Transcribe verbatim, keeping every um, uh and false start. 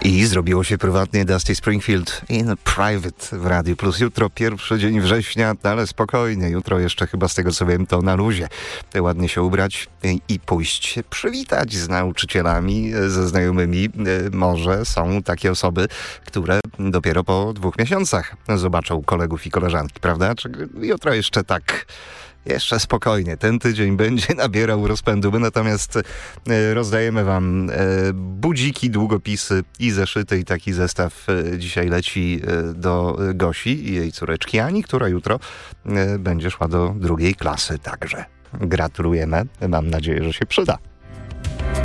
I zrobiło się prywatnie. Dusty Springfield in Private w Radiu Plus. Jutro pierwszy dzień września, ale spokojnie. Jutro jeszcze chyba z tego co wiem to na luzie. Ładnie się ubrać i pójść się przywitać z nauczycielami, ze znajomymi. Może są takie osoby, które dopiero po dwóch miesiącach zobaczą kolegów i koleżanki, prawda? Czy jutro jeszcze tak... Jeszcze spokojnie. Ten tydzień będzie nabierał rozpędu. My natomiast e, rozdajemy wam e, budziki, długopisy i zeszyty. I taki zestaw e, dzisiaj leci e, do Gosi i jej córeczki Ani, która jutro e, będzie szła do drugiej klasy także. Gratulujemy. Mam nadzieję, że się przyda.